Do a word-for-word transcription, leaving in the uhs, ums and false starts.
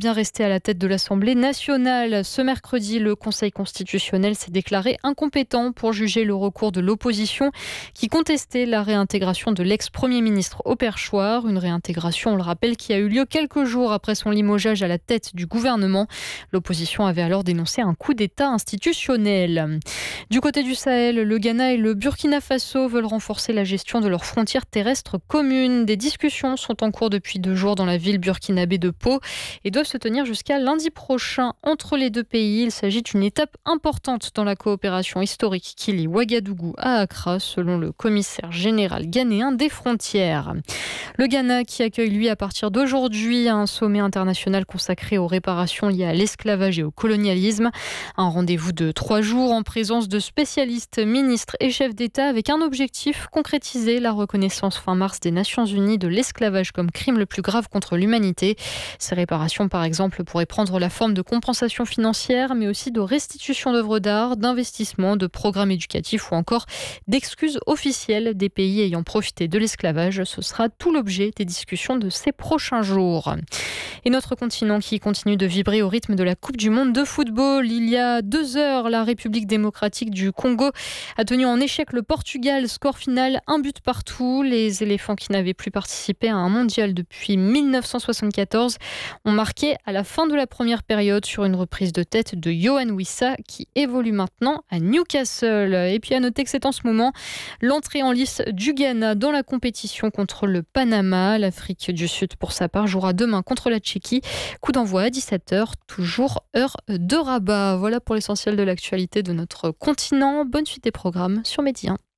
bien rester à la tête de l'Assemblée nationale. Ce mercredi, le Conseil constitutionnel s'est déclaré incompétent pour juger le recours de l'opposition qui contestait la réintégration de l'ex-premier ministre au perchoir. Une réintégration, on le rappelle, qui a eu lieu quelques jours après son limogeage à la tête du gouvernement. L'opposition avait alors dénoncé un coup d'État institutionnel. Du côté du Sahel, le Ghana et le Burkina Faso veulent renforcer la gestion de leurs frontières terrestres communes. Des discussions sont en cours depuis deux jours dans la ville burkinabé de Pau et doivent se tenir jusqu'à lundi prochain entre les deux pays. Il s'agit d'une étape importante dans la coopération historique qui lie Ouagadougou à Accra, selon le commissaire général ghanéen des frontières. Le Ghana qui accueille, lui, à partir d'aujourd'hui, un sommet international consacré aux réparations liées à l'esclavage et au colonialisme. Un rendez-vous de trois jours en présence de spécialistes, ministres et chefs d'État avec un objectif: concrétiser la reconnaissance fin mars des Nations Unies de l'esclavage comme crime le plus grave contre l'humanité. Ces réparations, par exemple, pourraient prendre la forme de compensation financière, mais aussi de restitution d'œuvres d'art, d'investissement, de programmes éducatifs ou encore d'excuses officielles des pays ayant profité de l'esclavage. Ce sera tout l'objet des discussions de ces prochains jours. Et notre continent qui continue de vibrer au rythme de la Coupe du Monde de football. Il y a deux heures, la République démocratique du Congo a tenu en échec le Portugal. Score final, un but partout. Les éléphants qui n'avaient plus participé à un mondial depuis mille neuf cent soixante-quatorze ont marqué à la fin de la première période sur une reprise de tête de Yohan Wissa qui évolue maintenant à Newcastle. Et puis à noter que c'est en ce moment l'entrée en lice du Ghana dans la compétition contre le Panama. L'Afrique du Sud, pour sa part, jouera demain contre la Tchéquie. Coup d'envoi à dix-sept heures, toujours heure de Rabat. Voilà pour l'essentiel de l'actualité de notre continent. Bonne suite des programmes sur Média.